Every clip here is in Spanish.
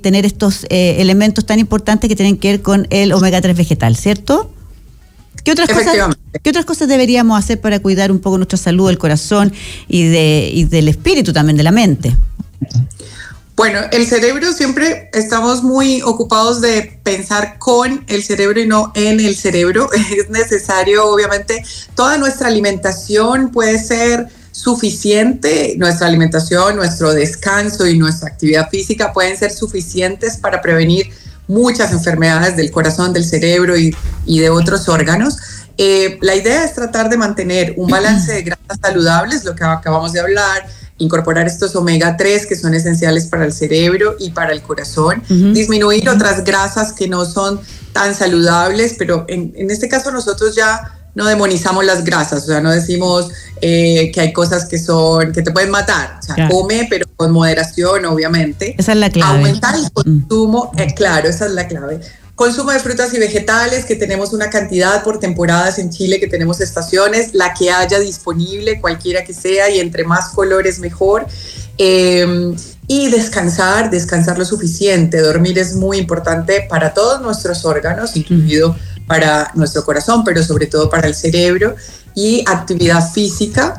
tener estos elementos tan importantes que tienen que ver con el omega 3 vegetal, ¿cierto? ¿Qué otras cosas deberíamos hacer para cuidar un poco nuestra salud, el corazón y del espíritu también, de la mente? Bueno, el cerebro, siempre estamos muy ocupados de pensar con el cerebro y no en el cerebro. Es necesario, obviamente, toda nuestra alimentación puede ser suficiente, nuestra alimentación, nuestro descanso y nuestra actividad física pueden ser suficientes para prevenir muchas enfermedades del corazón, del cerebro y de otros órganos. La idea es tratar de mantener un balance de grasas saludables, lo que acabamos de hablar, incorporar estos omega 3 que son esenciales para el cerebro y para el corazón, disminuir otras grasas que no son tan saludables, pero en este caso nosotros ya no demonizamos las grasas, o sea, no decimos que hay cosas que te pueden matar, o sea, come, pero con moderación, obviamente. Esa es la clave. Aumentar el consumo, claro, esa es la clave. Consumo de frutas y vegetales, que tenemos una cantidad por temporadas en Chile, que tenemos estaciones, la que haya disponible, cualquiera que sea, y entre más colores mejor. Y descansar lo suficiente. Dormir es muy importante para todos nuestros órganos, incluido para nuestro corazón, pero sobre todo para el cerebro. Y actividad física.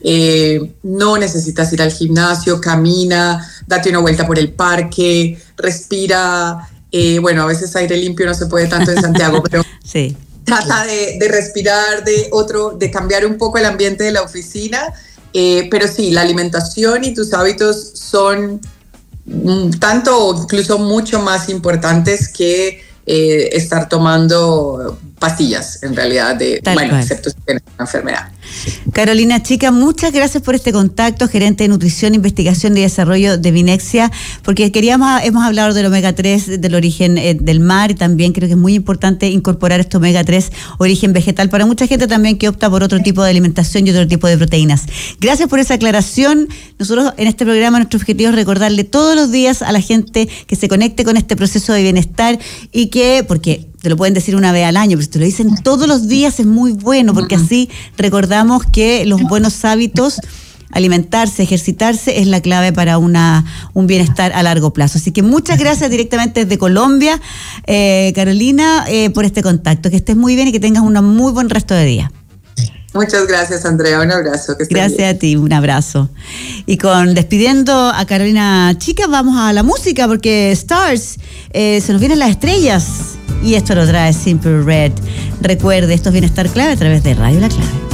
No necesitas ir al gimnasio, camina, date una vuelta por el parque, respira. Bueno, a veces aire limpio no se puede tanto en Santiago, pero sí, trata de respirar, de cambiar un poco el ambiente de la oficina. Pero sí, la alimentación y tus hábitos son tanto o incluso mucho más importantes que estar tomando pastillas, en realidad, excepto si tienes una enfermedad. Carolina Chica, muchas gracias por este contacto, gerente de Nutrición, Investigación y Desarrollo de Vinexia, porque hemos hablado del omega 3, del origen del mar, y también creo que es muy importante incorporar este omega 3 origen vegetal para mucha gente también que opta por otro tipo de alimentación y otro tipo de proteínas. Gracias por esa aclaración. Nosotros en este programa, nuestro objetivo es recordarle todos los días a la gente que se conecte con este proceso de bienestar y porque te lo pueden decir una vez al año, pero si te lo dicen todos los días es muy bueno, porque así recordamos que los buenos hábitos, alimentarse, ejercitarse, es la clave para un bienestar a largo plazo. Así que muchas gracias directamente desde Colombia, Carolina, por este contacto. Que estés muy bien y que tengas un muy buen resto de día. Muchas gracias, Andrea. Un abrazo. Gracias bien. A ti, un abrazo. Y despidiendo a Carolina Chica, vamos a la música, porque Stars, se nos vienen las estrellas. Y esto lo trae Simple Red. Recuerde, esto es Bienestar Clave a través de Radio La Clave.